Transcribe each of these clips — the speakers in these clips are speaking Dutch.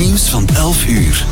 Nieuws van 11 uur.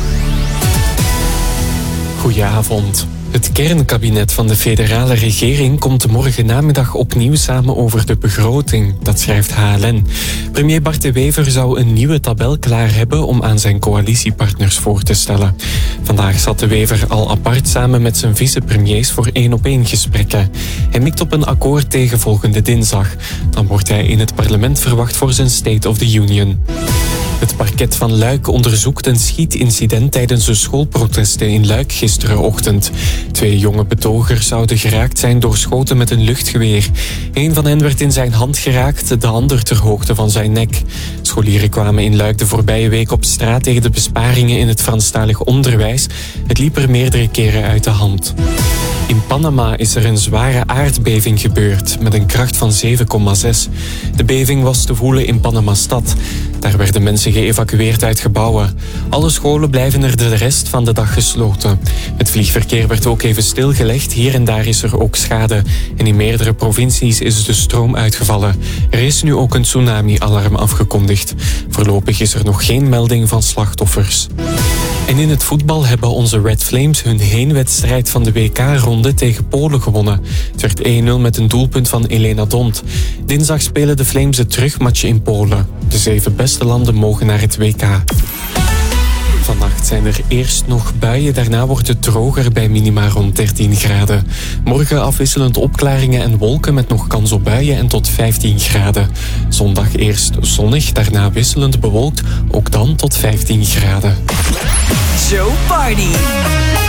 Goedenavond. Het kernkabinet van de federale regering komt morgen namiddag opnieuw samen over de begroting. Dat schrijft HLN. Premier Bart De Wever zou een nieuwe tabel klaar hebben om aan zijn coalitiepartners voor te stellen. Vandaag zat De Wever al apart samen met zijn vicepremiers voor 1-op-1 gesprekken. Hij mikt op een akkoord tegen volgende dinsdag. Dan wordt hij in het parlement verwacht voor zijn State of the Union. Het parket van Luik onderzoekt een schietincident tijdens de schoolprotesten in Luik gisterenochtend. 2 jonge betogers zouden geraakt zijn door schoten met een luchtgeweer. Een van hen werd in zijn hand geraakt, de ander ter hoogte van zijn nek. Scholieren kwamen in Luik de voorbije week op straat tegen de besparingen in het Franstalig onderwijs. Het liep er meerdere keren uit de hand. In Panama is er een zware aardbeving gebeurd met een kracht van 7,6. De beving was te voelen in Panama-stad. Daar werden mensen geëvacueerd uit gebouwen. Alle scholen blijven er de rest van de dag gesloten. Het vliegverkeer werd ook even stilgelegd. Hier en daar is er ook schade. En in meerdere provincies is de stroom uitgevallen. Er is nu ook een tsunami-alarm afgekondigd. Voorlopig is er nog geen melding van slachtoffers. En in het voetbal hebben onze Red Flames hun heenwedstrijd van de WK-ronde tegen Polen gewonnen. Het werd 1-0 met een doelpunt van Elena Dont. Dinsdag spelen de Flames het terugmatch in Polen. De 7 beste landen mogen naar het WK. Vannacht zijn er eerst nog buien, daarna wordt het droger bij minima rond 13 graden. Morgen afwisselend opklaringen en wolken met nog kans op buien en tot 15 graden. Zondag eerst zonnig, daarna wisselend bewolkt, ook dan tot 15 graden. Zo Party!